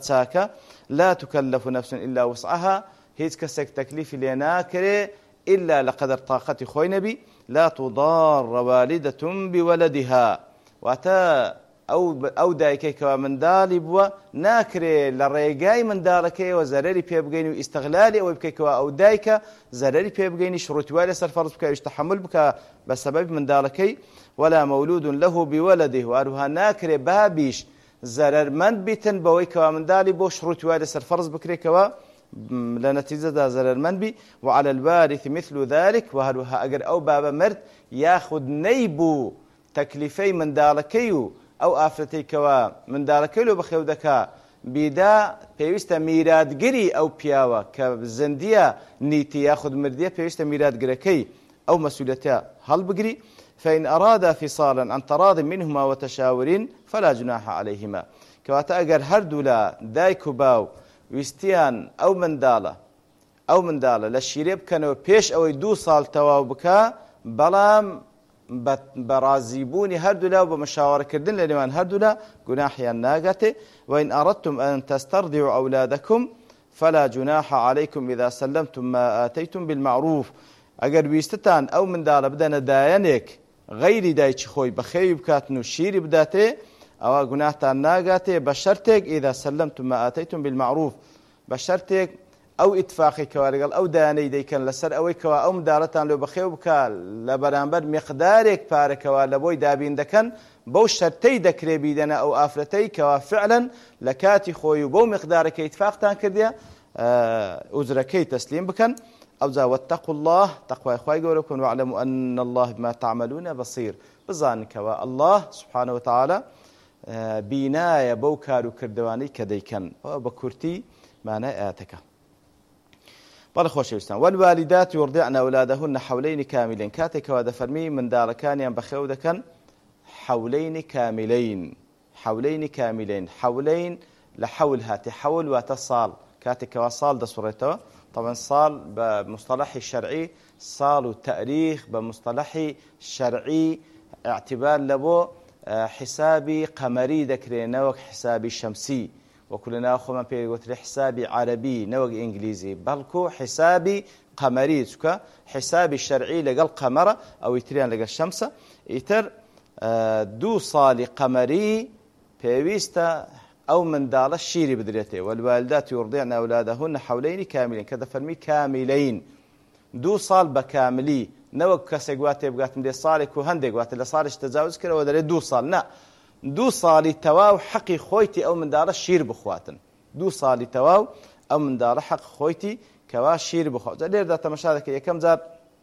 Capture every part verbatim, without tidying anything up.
چاکە لا تكلف نفس إلا وسعها هیچ کەسێک تەکلیفی لێ ناکرێ إلا لقدر طاقەتی خۆی نەبی لا تضار والدة بولدها واتە ئەو دایکێکەوە منداڵی بووە ناکرێ لە ڕێگای منداڵەکەیەوە زەرەری پێ بگەین و ئیستیغلالی ئەوەی بکەیتەوە ئەو دایکە زەرەری پێ بگەینی شڕوتوای لەسەر فەرز بکە ویش تەحمل بکە بە سەبەبی منداڵەکەی ولا مولود له بولده واروها ناکرێ بابیش زەرەرمەند بیتن بەوەی کەوا منداڵی بۆ شڕوتوای لەسەر فەرز بکرێتەوە لە نەتیجەدا زەرەرمەند بی وعلى الوارث مثل ذلك وهروها ئەگەر ئەو بابە مرد یاخود نەیبوو تەکلیفەی منداڵەکەی و ئەو ئافرەتەی کەوا منداڵەکەی لۆ بەخێو دەکا بیدا پێویستە میراتگری ئەو پیاوە کە زندیە نیتی یاخود مردیە پێویستە میراتگرەکەی ئەو مەسئولەتە هەڵبگری فإن أرادا فصالا عن تراض منهما وتشاور فلا جناح عليهما کەواتە ئەگەر هەردوو لە دایک و باو ویستیان ئەو منداڵە ئەو منداڵە لە شیرێ بکەنەوە پێش ئەوەی دوو ساڵ تەواو بکە بەڵام بەڕازیبوونی هەردوو لا و بە مشاوەڕەکردن لە نێوان هەردوو لا گوناحیان ناگاتێ وإن أردتم أن تسترضعوا أولادكم فلا جناح عليكم إذا سلمتم ما آتيتم بالمعروف ئەگەر ویستتان ئەو منداڵە بدەنە دایەنێک غەیری دایکی خۆی بەخێوی بکاتن و شیری بداتێ ئەوە گوناحتان ناگاتێ بە شەرتێک ئیدا سەلەمتم ما ئاتەیتم بالمعروف بە شەرتێک ئەو ئیتفاقی کەوا لەگەڵ ئەو دایانەی دەیکەن لەسەر ئەوەی کەوا ئەو منداڵەتان لێ بەخێو بکە لە بەرامبەر مقدارێک پارەکەوا لە بۆی دابین دەکەن بەو شەرتەی دەکرێ بیدەنە ئەو ئافرەتەی کەوا فعلا لە کاتی خۆی و بەو مقدارەکە ئیتفاقتان کردیە ئوزرەکەی تەسلیم بکەن ئەوجا واتقوا الله تەقوای خوای گەورە بکەن واعلموا أن الله بما تعملون بصير بزانن کەوا الله سبحانه وتعالى بینایە بەو کار و کردوانەی کە دەیکەن بە کورتی مانای ئاەتەکە بەڵێ خۆشەویستان والوالدات يرضعن أولادهن حولين كاملين کاتێکەوە دەفەرمی منداڵەکانیان بەخێو دەکەن حولين كاملين حولين كاملين حولين لە حول هاتی حول واتە ساڵ کاتێکەوە ساڵ دەسوڕێتەوە طبعا صال بمصطلح شرعي صال وتاريخ بمصطلح شرعي اعتبار لبو حسابي قمري ذكري نوك حسابي شمسي وكلنا اخو ما بيقول حسابي عربي نوك انجليزي بلكو حسابي قمري تكا حسابي شرعي لقى قمره او يتريان لقى الشمس يتر دو صال قمري بيويستا أو من دال الشيري بدريته والوالدات يرضعن أولادهن حولين كاملين كذا فرمي كاملين دو صال بكاملي نوك كسيقوات يبقات مدي صالك وهندي قوات اللي صارش تجاوز كره ودري دو صال نا دو صالي تواو حقي خويتي أو من دال الشير بخواتن دو صالي تواو أو من دال حق خويتي كوا شير بخوات ليه ذات مشاهدك يكم زاب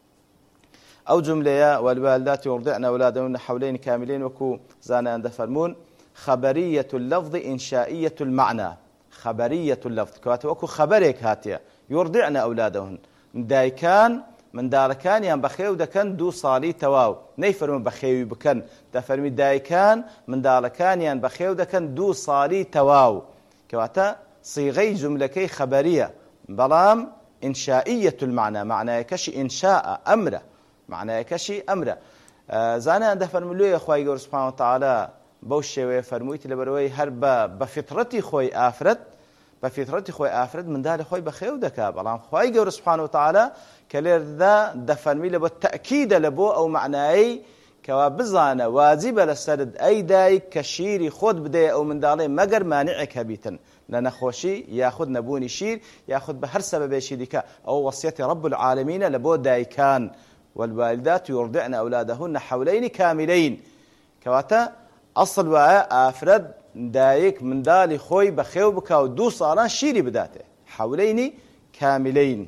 أو جملة والوالدات يرضعن أولادهن حولين كاملين وكو زانا عند فرمون خبرية اللفظ إنشائية المعنى خبرية اللفظ كواتو أكو خبرك هاتيا يرضعن أولادهن من دايكان من داركان يان بخيو دكان دو صالي تواو نيفرم بخيو بكن تفرمي دايكان من داركان يان بخيو دكان دو صالي تواو كواتا صيغي جملكي خبرية بلام إنشائية المعنى معنى كشي إنشاء أمره معنى كشي أمره آه زانا عند فرملو يا أخوائي قول سبحانه وتعالى بەو شێوەیە فەرموویت لەبەرەوەی هەر بە فیترەتی خۆی ئافرەت بە فیترەتی خۆی ئافرەت منداڵی خۆی بەخێو دەکا بەڵام خوای گەورە سوبحانە وتعالە کە لێرەدا دەفەرمی لە بۆ تەئکیدە لە بۆ ئەو معنایی کەوا بزانە واجبە لەسەرت ئەی دایک کە شیری خۆت بدەیە ئەو منداڵەی مەگەر مانعێک هەبیتن لە نەخۆشی یاخود نەبوونی شیر یاخود بە هەر سەبەبێکی دیکە ئەو وەسیەتی رب العالمینە لە بۆ دایکان والوالدات يرضعن أولادهن حولين كاملين کەواتە أصل وعاء أفرد دايك من دالي خوي بخيو بكاو دو صالان شيري بداته حولين كاملين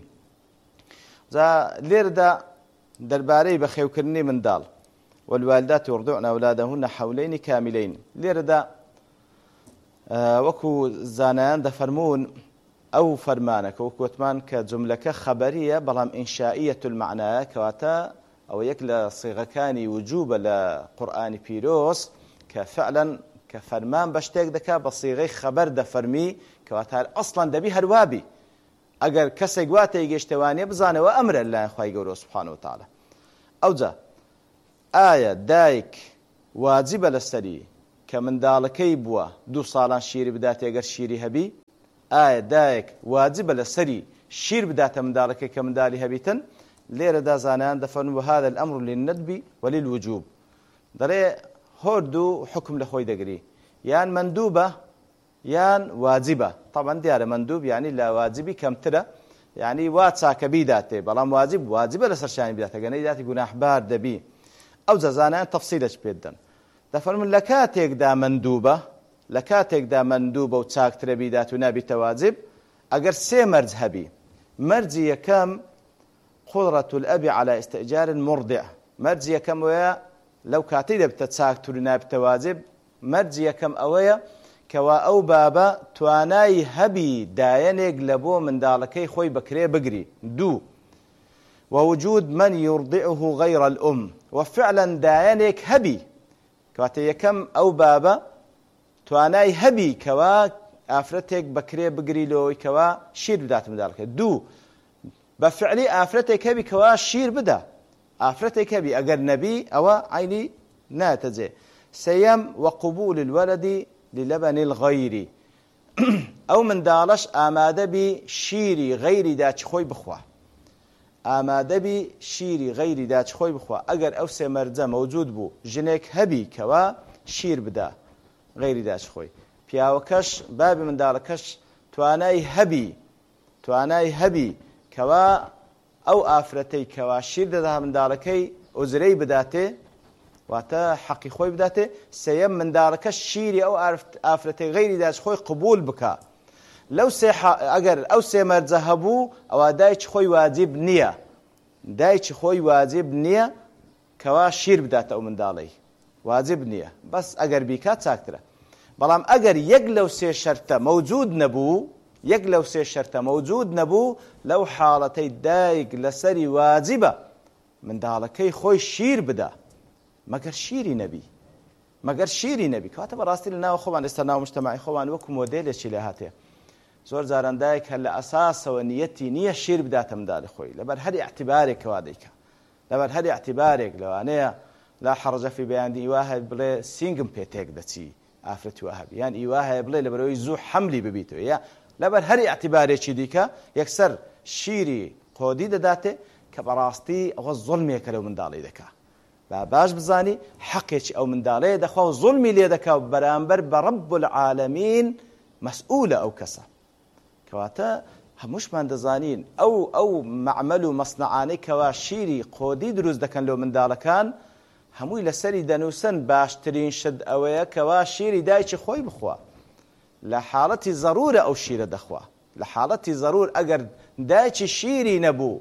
ذا ليردا درباري بخيو كرني من دال والوالدات يرضعن أولادهن حولين كاملين ليردا آه وكو زانان دفرمون أو فرمانك وكو اتمان كجملة خبرية بلام إنشائية المعنى كواتا أو يكلا صيغكاني وجوب لقرآن بيروس كفعلا كفرمان بشتاق دكا بصيغي خبر دفرمي كواتار أصلا دبي هروابي أجر كسي قواتي يجيشتواني بزانه وأمر الله خواهي قوله سبحانه وتعالى أوجا آية دايك واجب للسري كمن دالكي بوا دو صالان شيري بداتي أجر شيري هبي ئایا دایک واجبە لەسەری شیر بداتە منداڵەکەی کە منداڵی هەبیتن لێرەدا زانایان دەفەرمون وهذا الأمر للندب وللوجوب دەڵێ هەردوو حکم لە خۆی دەگری یان مندوبە یان واجبە طبعا دیارە مندوب یعنی لا واجبی کەمترە یعنی وا چاکە بیداتێ بەڵام واجب واجبە لەسەر شانی بداتە گەنەی داتی گوناحبار دەبی ئەو جەزانیان تەفسیلەش پێ دەن دەفەرمون لە کاتێکدا مندوبە لە کاتێکدا مندوبە و چاکترە بیدات و نابیتە واجب ئەگەر سێ مەرج هەبی مەرجی یەکەم قدرة الأب على استئجار المرضع مەرجی یەکەم ئەوەیە لەو کاتەی دەبتە چاکتر و نابتە واجب مەرجی یەکەم ئەوەیە کەوا ئەو بابە توانای هەبی دایەنێک لە بۆ منداڵەکەی خۆی بەکرێ بگری دوو ووجود من يرضعه غير الأم وفعلا دایەنێک هەبی کەواتە یەکەم ئەو بابە توانای هەبی کەوا ئافرەتێک بەکرێ بگری لەوەی کەوا شیر بدات منداڵەکە دوو بەفعلی ئافرەتێک هەبی کەوا شیر بدە ئافرەتێک هەبی ئەگەر نەبی ئەوە عینی ناتەجێ سەیەم وقبول الولد للبن الغير ئەو منداڵەش ئامادەبی شیری غەیریدا چ خۆی بخوا ئامادەبی شیری غەیریدا چ خۆی بخوا ئەگەر ئەو سێ مەرجە مەوجود بوو ژنێک هەبی کەوا شیر بدە غەیریدا چ خۆی پیاوەکەش بابی منداڵەکەش توانای هەبی توانای هەبی کەوا ئەو ئافرەتەی کەوا شیر دەدا منداڵەکەی ئوزرەی بداتێ واتە حەقی خۆی بداتێ سەیەم منداڵەکە شیری ئەو ئافرەتەی غەیریدا چ خۆی قبول بکە لەو سێ ئەگەر ئەو سێ مەرجە هەبوو ئەوە دایکی خۆی واجب نییە دایکی خۆی واجب نییە کەوا شیر بداتە ئەو منداڵەی واجب نییە بەس ئەگەر بیکات چاکترە بەڵام ئەگەر یەک لەو سێ شەرتە مەوجود نەبوو یەک لەو سێ شەرتە مەوجود نەبوو لەو حاڵەتەی دایک لەسەری واجبە منداڵەکەی خۆی شیر بدە مەگەر شیری نەبی مەگەر شیری نەبی کەواتە بەڕاستی لە ناو خۆمان ئێستا ناو مجتەماعی خۆمان وەکو مۆدێلێکی لێ هاتێ زۆر جاران دایک هەر لە ئەساسەوە نیەتی نییە شیر بداتە منداڵی خۆی لەبەر هەر ئیعتیبارێک کەوا دەیکا لەبەر هەر ئیعتیبارێک لەوانەیە لا حەرەجە فی بەیانی ئیوا هەیە بڵێ سینگم پێ تێک دەچی ئافرەتی وا هەبی یان ئیوا هەیە بڵێ لەبەرەوەی زوو حەملی ببیتەوە یا لەبەر هەر ئیعتیبارێکی دیکە یەکسەر شیری قۆدی دەداتێ کە بەڕاستی ئەوە زوڵمێکە لەو منداڵی دەکا با باش بزانی حەقێکی ئەو منداڵەیە دەخوا و زوڵمی لێ دەکا و بەرامبەر بە ڕەب العالەمین مەسئولە ئەو کەسە کەواتە هەمووشمان دەزانین ئەو ئەو مەعمەل و مەسنەعانەی کەوا شیری قۆدی دروست دەکەن لەو منداڵەکان هەمووی لەسەری دەنووسن باشترین شت ئەوەیە کەوا شیری دایکی خۆی بخوا لە حاڵەتی زەرورە ئەو شیرە دەخوا لە حاڵەتی زەرور ئەگەر دایکی شیری نەبوو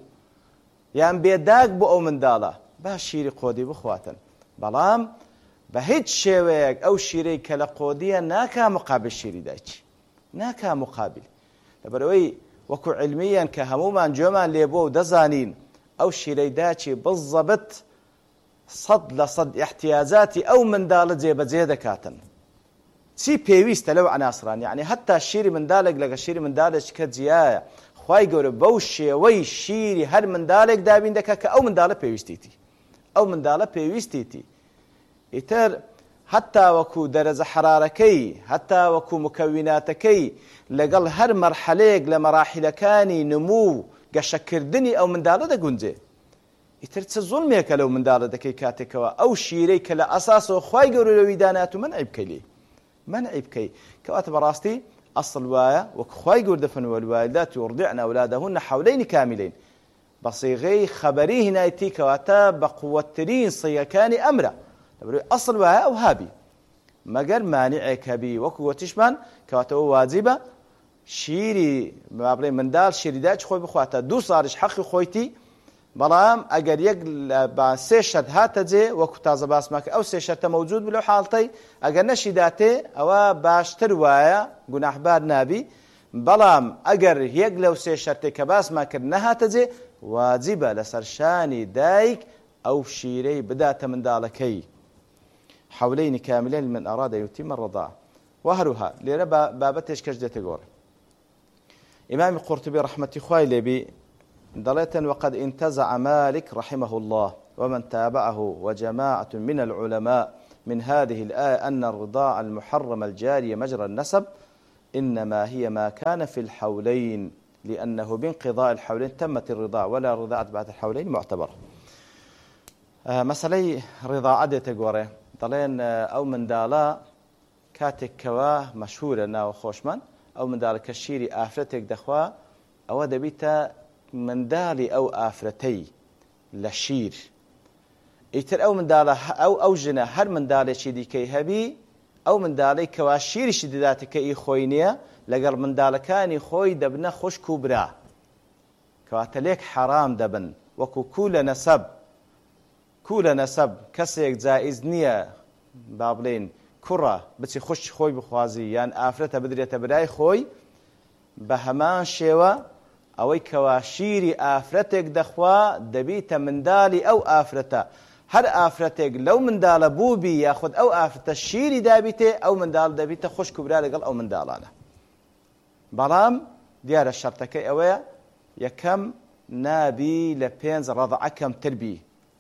یان بێداگ بۆ ئەو منداڵە با شیری قۆدی بخواتن بەڵام بە هیچ شێوەیەک ئەو شیرەی کە لە قۆدیە ناکا مقابل شیری دایکی ناکا مقابل لەبەرەوەی وەکو علمیان کە هەمومان گوێمان لێ بۆ و دەزانین ئەو شیرەی داچی بزەبت سەد لە سەد احتیاجاتی ئەو منداڵە جێبەجێ دەکاتن چی پێویستە لەو عناسران یعنی هەتا شیری منداڵێک لەگە شیری منداڵێک کە جیایە خوای گەورە بەو شێوەی شیری هەر منداڵێک دابین دەکات کە ئەو منداڵە پێویستیتی ئەو منداڵە پێویستیتی ئیتر هەتا وەکو دەرەجە حرارەکەی هەتا وەکو مکەویناتەکەی لەگەڵ هەر مەرحەلەیەک لە مەراحیلەکانی نموو گەشەکردنی ئەو منداڵە دەگونجێ ئیتر چ زوڵمێکە لەو منداڵە دەکەی کاتێکەوە ئەو شیرەی کە لە ئەساسەوە خوای گەورە لەوی دانات و منعی بکەی لێ منعی بکەی کەواتە بەڕاستی ئەسڵ وایە وەکو خوای گەورە دەفەرمێ والوالدات يرضعن أولادهن حولين كاملين بصيغي خبري هنايتي كواتا بقوترين صيغەکانی ئەمرە ئەسڵ وایە ئەو هابی مەگەر مانعێک هەبی وەکو وەتیشمان کەواتەوە واجبە شیری با بڵێ منداڵ شیری دایک خۆی بخواتە دوو ساڵیش حەقی خۆیتی بەڵام ئەگەر یەک با سێ شەرت هاتە جێ وەکو تازە باسمان کرد ئەو سێ شەرتە مەوجود بوو لەو حاڵەتەی ئەگەر نەشی داتێ ئەوە باشتر وایە گوناحبار نابی بەڵام ئەگەر یەک لەو سێ شەرتێک کە باسمان کرد نەهاتە جێ واجبە لەسەر شانی دایک ئەو شیرەی بداتە منداڵەکەی حولين كاملين من أراد يتم الرضاعة وهروها ليرى بابتش كجدة جور إمام القرطبي رحمة خوي لبي ضلة وقد انتزع مالك رحمه الله ومن تابعه وجماعة من العلماء من هذه الآية أن الرضاع المحرم الجاري مجرى النسب إنما هي ما كان في الحولين لأنه بانقضاء الحولين تمت الرضاعة ولا رضاعة بعد الحولين معتبر. مسألة رضاعة دي تقوري دلين أو من دالا كاتك كوا مشهورة ناو خوشمان أو من دالا كشيري آفرتك دخوا أو دبيتا من دالي أو آفرتي لشير ئیتر ئەو منداڵە ئەو ئەو ژنە هەر منداڵێکی دیکەی هەبی ئەو منداڵەی کەوا شیریشی دەداتە کە ئی خۆی نییە لەگەڵ منداڵەکانی خۆی دەبنە خوشک و برا کەواتە لێک حەرام دەبن وەکو کوولە نەسەب کوولە نەسەب کەسێک جائز نییە با بڵێن کوڕە بچی خوشکی خۆی بخوازی یان ئافرەتە بدرێتە برای خۆی بە هەمان شێوە ئەوەی کەوا شیری ئافرەتێک دەخوا دەبیتە منداڵی ئەو ئافرەتە هەر ئافرەتێک لەو منداڵە بووبی یاخود ئەو ئافرەتە شیری دابیتێ ئەو منداڵ دەبیتە خوشک و برا لەگەڵ ئەو منداڵانە بەڵام دیارە شەرتەکەی ئەوەیە یەکەم نابی لە پێنج ڕەضعە کەمتر بی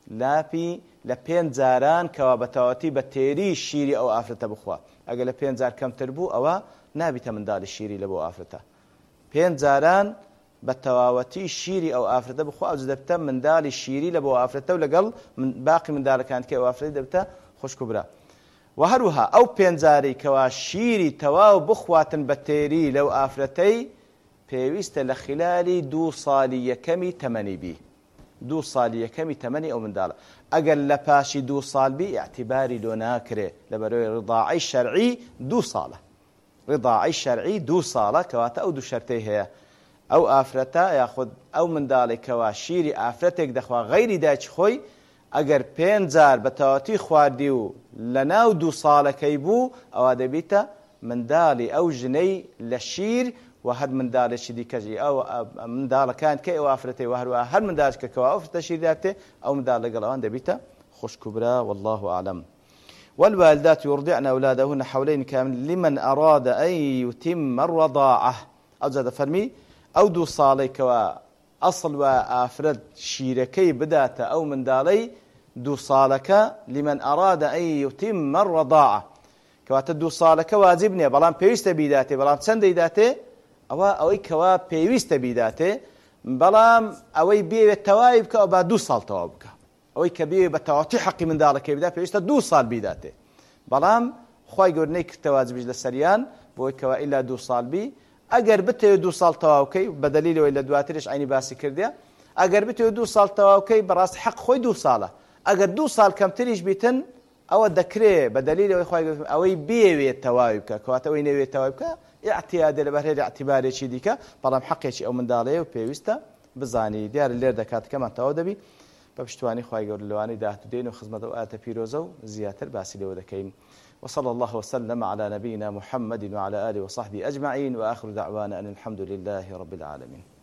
لاپی لە پێنج جاران کەوا بەتەواوەتی بە تێری شیری ئەو ئافرەتە بخوا ئەگەر لە پێنج جار کەمتر بوو ئەوە نابیتە منداڵی شیری لە بۆ ئافرەتە پێنج جاران بە تەواوەتی شیری ئەو ئافرەتە بخوا ئەو دەبتە منداڵی شیری لە بۆ ئافرەتە و لەگەڵ باقی منداڵەکان کە ئەو ئافرەتی دەبتە خوشک و برا و هەروها ئەو پێنج جاری کەوا شیری تەواو بخواتن بە تێری لەو ئافرەتەی پێویستە لە خلالی دوو ساڵی یەکەمی تەمەنی بی دوو ساڵی یەکەمی تەمەنی ئەو منداڵە ئەگەر لە پاشی دوو ساڵ بی ئیعتیباری لۆ ناکرێ لەبەرەوەی ڕضاعەی شەرعی دوو ساڵە ڕضاعەی شەرعی دوو ساڵە کەواتە ئەو دوو شەرتەی هەیە ئەو ئافرەتە یاخود ئەو منداڵی کەوا شیری ئافرەتێک دەخوا غەیری دایکی خۆی ئەگەر پێنج جار بە تەواوەتی خواردی و لە ناو دوو ساڵەکەی بوو ئەوە دەبیتە منداڵی ئەو ژنەی لە شیر و هەر منداڵێکی دیکەژی ئەو منداڵەکان کە ئەو ئافرەتەی و هەروە هەر منداڵێک کەوا ئەو ئافرەتە شیر داتێ ئەو منداڵ لەگەڵ ئەوان دەبیتە خوشک و برا والله أعلم. والوالدات يرضعن أولادهن حولين كاملين لمن أراد أن يتم الرضاعة أو زاد فرمي ئەو دوو ساڵی کەوا ئەسڵ و ئافرەت شیرەکەی بداتە ئەو منداڵەی دوو ساڵەکە لمن ئەرادە ئەن یوتیمە الرەضاعە کەواتە دوو ساڵەکە واجب نییە بەڵام پێویستە بیداتێ بەڵام چەند دەیداتێ ئەوە ئەوەی کەوا پێویستە بیداتێ بەڵام ئەوەی بێوێت تەواوی بکە ئەو با دوو ساڵ تەواو بکە ئەوەی کە بێوێت بە تەواوەتی حەقی منداڵەکەی بدا پێویستە دوو ساڵ بیداتێ بەڵام خوای گەورە نەیکردە واجبیش لە سەریان بۆی کەوا ئیلا دوو ساڵ بی ئەگەر بتەوێت دوو ساڵ تەواوکەی بە دەلیلەوەی لە دواترش عینی باسی کردیە ئەگەر بتەوێت دوو ساڵ تەواوکەی بەڕاست حەق خۆی دوو ساڵە ئەگەر دوو ساڵ کەمتریش بیتن ئەوە دەکرێت بە دەلیلەوەی خوای گەورە ئەوەی بێوێت تەواوی بکە کەواتە ئەوەی نەوێت تەواوی بکە ئیعتیادە لەبەر هێرە ئەعتیبارێکی دیکە بەڵام حەقێکی ئەو منداڵەیە و پێویستە بزانی دیارە لێر دەکات کەمان تەواو دەبی بە پشتوانی خوای گەورە لەوانەی داهاتوودێن و خزمەتە و ئاتە پیرۆزە و زیاتر باسی لەوە دەکەین. وصلى الله وسلم على نبينا محمد وعلى آله وصحبه أجمعين وآخر دعوانا أن الحمد لله رب العالمين.